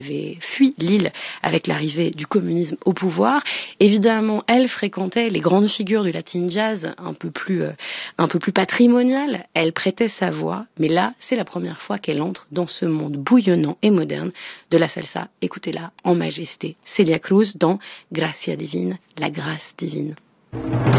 avait fui l'île avec l'arrivée du communisme au pouvoir. Évidemment, elle fréquentait les grandes figures du latin jazz un peu plus patrimoniales. Elle prêtait sa voix, mais là, c'est la première fois qu'elle entre dans ce monde bouillonnant et moderne de la salsa. Écoutez-la en majesté, Celia Cruz dans Gracia Divina, la grâce divine.